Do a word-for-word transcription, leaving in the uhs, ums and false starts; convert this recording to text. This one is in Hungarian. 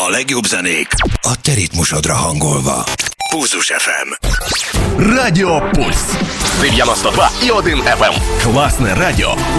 A legjobb zenék a te ritmusodra hangolva. Pulzus ef em. Радио Пульс. девяносто два и один эф эм. Классное радио.